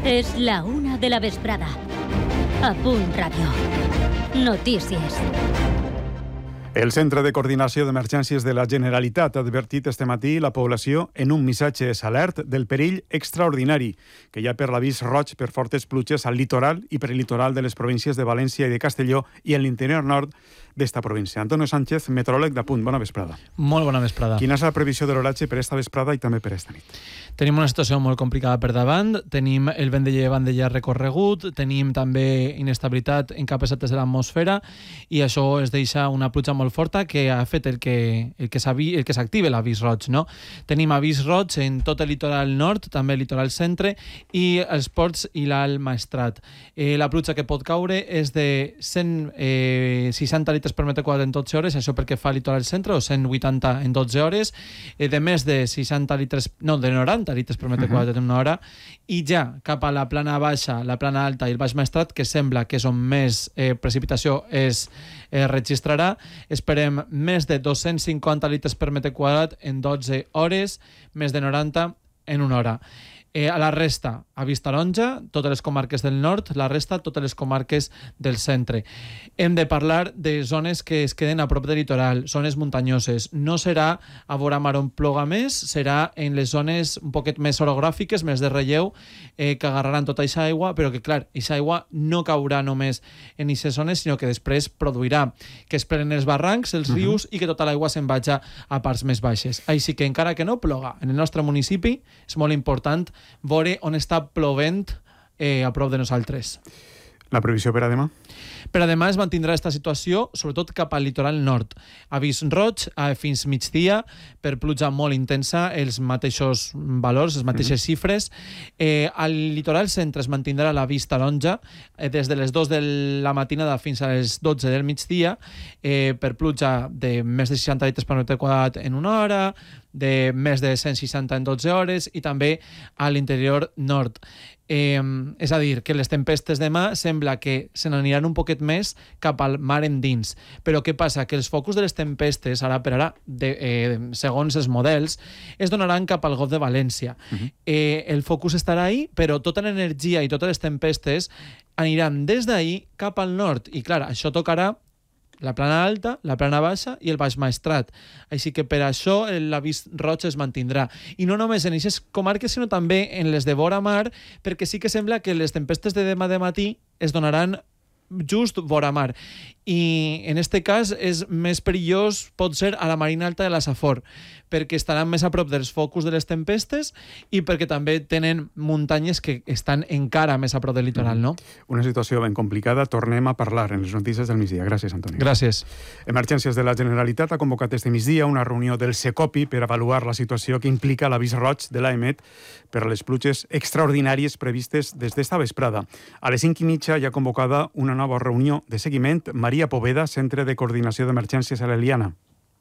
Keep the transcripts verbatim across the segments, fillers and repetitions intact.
És la una de la vesprada. A Punt Ràdio. Notícies. El Centre de Coordinació d'Emergències de la Generalitat ha advertit este matí la població en un missatge alert del perill extraordinari que hi ha per l'avís roig per fortes pluges al litoral i prelitoral de les províncies de València i de Castelló i en l'interior nord d'esta província. Antonio Sánchez, meteoròleg d'Apunt. Bona vesprada. Molt bona vesprada. Quina és la previsió de l'oratge per esta vesprada i també per esta nit? Tenim una situació molt complicada per davant, tenim el vent de llevant de llarg recorregut, tenim també inestabilitat en capes altes de l'atmosfera i això es deixa una pluja molt forta que ha fet el que, el que, el que s'active l'avís roig, no? Tenim avís roig en tot el litoral nord, també el litoral centre i els ports i l'Alt Maestrat. Eh, la pluja que pot caure és de cent seixanta litres per metre quadrat en dotze hores, això perquè fa el litoral centre, o cent vuitanta en dotze hores, eh, de més de seixanta litres, no, de noranta litres per metre quadrat en una hora, i ja cap a la plana baixa, la plana alta i el Baix Maestrat, que sembla que és on més eh, precipitació es eh, registrarà, esperem més de dos-cents cinquanta litres per metre quadrat en dotze hores, més de noranta en una hora. Eh, a la resta, avís taronja, totes les comarques del nord, la resta, totes les comarques del centre. Hem de parlar de zones que es queden a prop del litoral, zones muntanyoses. No serà a vora mar on ploga més, serà en les zones un poquet més orogràfiques, més de relleu, eh, que agarraran tota aquesta aigua, però que, clar, aquesta aigua no caurà només en aquestes zones, sinó que després produirà que es plenen els barrancs, els uh-huh. rius, i que tota l'aigua se'n vagi a parts més baixes. Així que, encara que no ploga en el nostre municipi, és molt important veure on està plovent eh, a prop de nosaltres. La previsió per a demà? Per a demà es mantindrà aquesta situació, sobretot cap al litoral nord. Avís roig eh, fins migdia, per pluja molt intensa, els mateixos valors, les mateixes mm-hmm. xifres. Eh, al litoral centre es mantindrà l'avís taronja eh, des de les dues de la matinada fins a les dotze del migdia, eh, per pluja de més de seixanta litres per metre quadrat en una hora, de més de cent seixanta en dotze hores, i també a l'interior nord. Eh, és a dir, que les tempestes demà sembla que se n'aniran un poquet més cap al mar endins. Però què passa? Que els focus de les tempestes, ara per ara, de, eh, segons els models, es donaran cap al Golf de València. Uh-huh. Eh, el focus estarà ahí, però tota l'energia i totes les tempestes aniran des d'ahí cap al nord. I clar, això tocarà la plana alta, la plana baixa i el Baix Maestrat. Així que per això l'avís roig es mantindrà. I no només en aquestes comarques, sinó també en les de vora mar, perquè sí que sembla que les tempestes de demà de matí es donaran just vora mar. I en este cas és més perillós, pot ser, a la Marina Alta de la Safor, perquè estaran més a prop dels focus de les tempestes i perquè també tenen muntanyes que estan encara més a prop del litoral, no? Una situació ben complicada. Tornem a parlar en les notícies del migdia. Gràcies, Antoni. Gràcies. Emergències de la Generalitat ha convocat este migdia una reunió del Secopi per avaluar la situació que implica l'avís roig de l'AEMET per a les pluges extraordinàries previstes des d'esta vesprada. A les cinc i mitja hi ha convocada una nova reunió de seguiment. Maria Poveda, Centre de Coordinació d'Emergències a l'Eliana.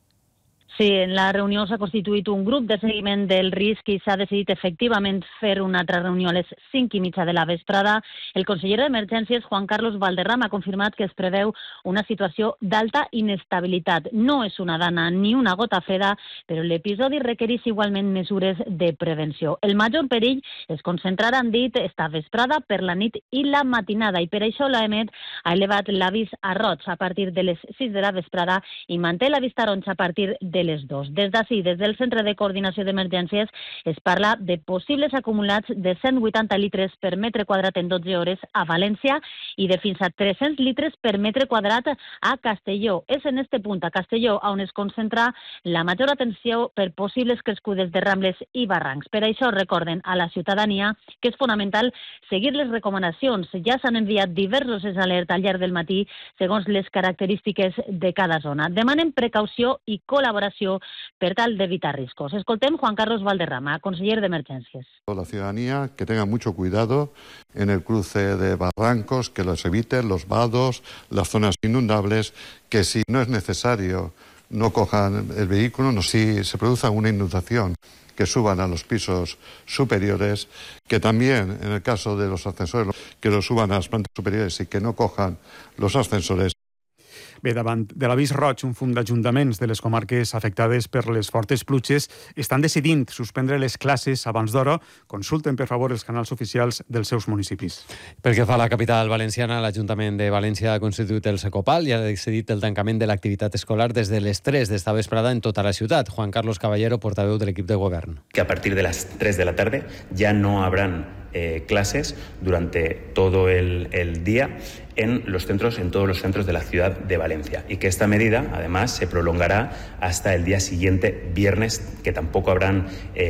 Sí, en la reunió s'ha constituït un grup de seguiment del risc i s'ha decidit efectivament fer una altra reunió a les cinc i mitja de la vesprada. El conseller d'Emergències, Juan Carlos Valderrama, ha confirmat que es preveu una situació d'alta inestabilitat. No és una dana ni una gota freda, però l'episodi requereix igualment mesures de prevenció. El major perill es concentrarà, han dit, esta vesprada per la nit i la matinada, i per això l'AEMET ha elevat l'avís a roig a partir de les sis de la vesprada i manté l'avís taronja a partir de les dos. Des d'ací, des del Centre de Coordinació d'Emergències, es parla de possibles acumulats de cent vuitanta litres per metre quadrat en dotze hores a València i de fins a tres-cents litres per metre quadrat a Castelló. És en este punt, a Castelló, on es concentra la major atenció per possibles crescudes de rambles i barrancs. Per això recorden a la ciutadania que és fonamental seguir les recomanacions. Ja s'han enviat diversos alertes al llarg del matí segons les característiques de cada zona. Demanen precaució i col·laboració per tal d'evitar riscos. Escoltem Juan Carlos Valderrama, conseller d'Emergències. La ciudadanía que tenga mucho cuidado en el cruce de barrancos, que los eviten, los vados, las zonas inundables, que si no es necesario no cojan el vehículo, no si se produce una inundación, que suban a los pisos superiores, que también, en el caso de los ascensores, que los suban a las plantas superiores y que no cojan los ascensores. Bé, davant de l'avís roig, un fum d'ajuntaments de les comarques afectades per les fortes pluges estan decidint suspendre les classes abans d'hora. Consulten, per favor, els canals oficials dels seus municipis. Pel que fa a la capital valenciana, l'Ajuntament de València ha constituït el Secopal i ha decidit el tancament de l'activitat escolar des de les tres d'esta vesprada en tota la ciutat. Juan Carlos Caballero, portaveu de l'equip de govern. Que a partir de las tres de la tarde ya no habrán eh, clases durante todo el, el día en los centros, en todos los centros de la ciudad de Valencia, y que esta medida, además, se prolongará hasta el día siguiente, viernes, que tampoco habrán eh,